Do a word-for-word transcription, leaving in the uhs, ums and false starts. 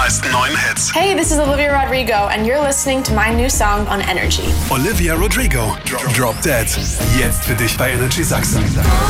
neuesten neuen Hits. Hey, this is Olivia Rodrigo and you're listening to my new song on Energy. Olivia Rodrigo, Drop, Drop Dead. Jetzt für dich bei Energy Sachsen.